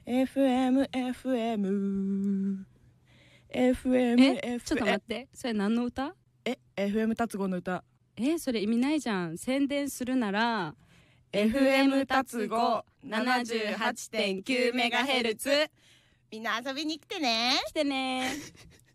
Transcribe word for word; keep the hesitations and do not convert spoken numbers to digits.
エフエム、エフエム。エフエム、エフエム。 え、ちょっと待って。それ何の歌？ え、エフエム 達子の歌。 え、それ意味ないじゃん。宣伝するなら、 エフエム 達子 ななじゅうはちてんきゅうメガヘルツ。みんな遊びに来てね。 来てね。